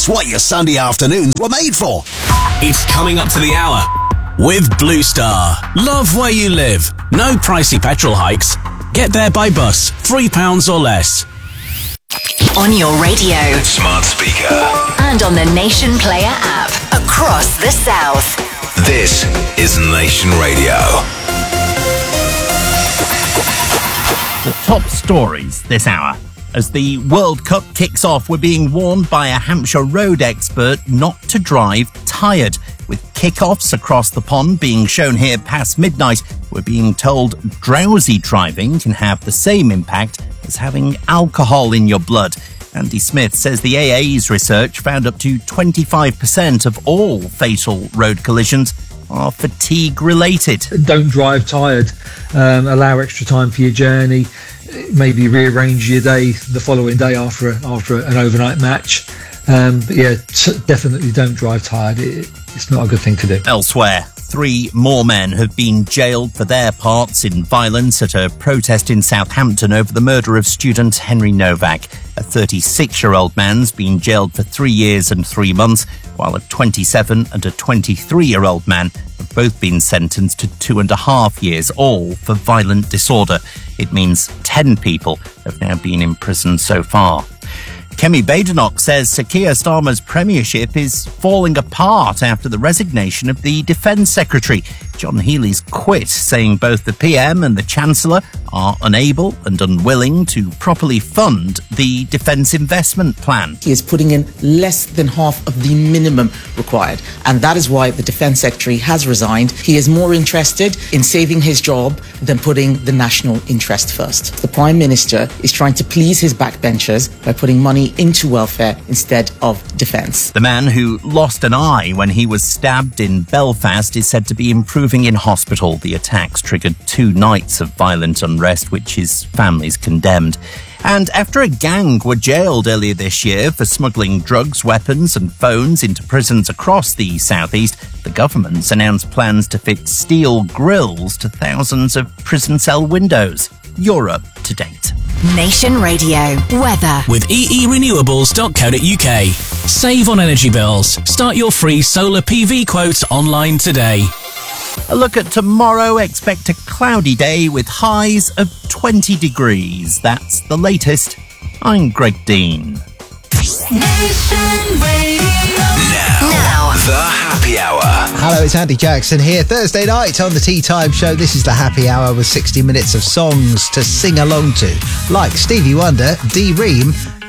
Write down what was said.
It's what your Sunday afternoons were made for. It's coming up to the hour with Blue Star. Love where you live. No pricey petrol hikes. Get there by bus, £3 or less. On your radio, smart speaker, and on the Nation Player app across the South. This is Nation Radio. The top stories this hour. As the World Cup kicks off, we're being warned by a Hampshire road expert not to drive tired. With kick-offs across the pond being shown here past midnight, we're being told drowsy driving can have the same impact as having alcohol in your blood. Andy Smith says the AA's research found up to 25% of all fatal road collisions are fatigue-related. Don't drive tired. Allow extra time for your journey. Maybe rearrange your day the following day after an overnight match. But yeah, definitely don't drive tired. It's not a good thing to do. Elsewhere, 3 more men have been jailed for their parts in violence at a protest in Southampton over the murder of student Henry Novak. A 36-year-old man's been jailed for 3 years and 3 months, while a 27 and a 23-year-old man have both been sentenced to 2.5 years, all for violent disorder. It means 10 people have now been in prison so far. Kemi Badenoch says Sir Keir Starmer's premiership is falling apart after the resignation of the Defence Secretary. John Healey's quit, saying both the PM and the Chancellor are unable and unwilling to properly fund the Defence Investment Plan. He is putting in less than half of the minimum required, and that is why the Defence Secretary has resigned. He is more interested in saving his job than putting the national interest first. The Prime Minister is trying to please his backbenchers by putting money into welfare instead of defence. The man who lost an eye when he was stabbed in Belfast is said to be improving in hospital. The attacks triggered 2 nights of violent unrest, which his family's condemned. And after a gang were jailed earlier this year for smuggling drugs, weapons and phones into prisons across the southeast, the government's announced plans to fit steel grills to thousands of prison cell windows. You're up to date. Nation Radio weather with eerenewables.co.uk. Save on energy bills. Start your free solar PV quote online today. A look at tomorrow. Expect a cloudy day with highs of 20 degrees. That's the latest. I'm Greg Dean. Nation Radio. Now, the Happy Hour. Hello, it's Andy Jackson here. Thursday night on the Tea Time Show. This is the Happy Hour with 60 minutes of songs to sing along to, like Stevie Wonder, Dee Ream